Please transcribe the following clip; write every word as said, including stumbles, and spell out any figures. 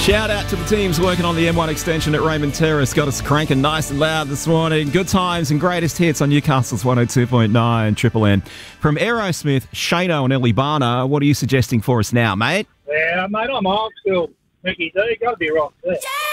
Shout out to the teams working on the M one extension at Raymond Terrace. Got us cranking nice and loud this morning. Good times and greatest hits on Newcastle's one oh two point nine Triple M. From Aerosmith, Shano and Ellie Barner, what are you suggesting for us now, mate? Yeah, mate, I'm old school. Mickey D, got to be rock there.